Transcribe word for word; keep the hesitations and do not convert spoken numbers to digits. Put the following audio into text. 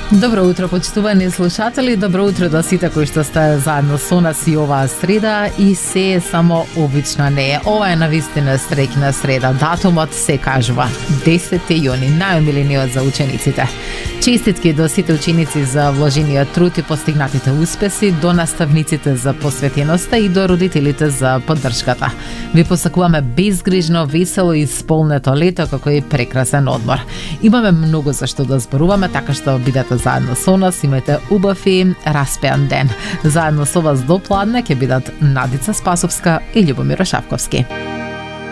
Добро утро, почитувани слушатели, добро утро до сите кои што сте заедно со нас и оваа среда и се е само обична не е. Ова е навистина среќна среда. Датумот се кажува десети јуни, најомилениот за учениците. Честитки до сите ученици за вложениот труд и постигнатите успеси, до наставниците за посветеноста и до родителите за поддршката. Ви посакуваме безгрижно, весело и исполнето лето како и прекрасен одмор. Имаме многу за што да зборуваме, така што бидете заедно со нас, имајте убав и распеан ден. Заедно со вас до пладне ќе бидат Надица Спасовска и Љубомир Ошавковски.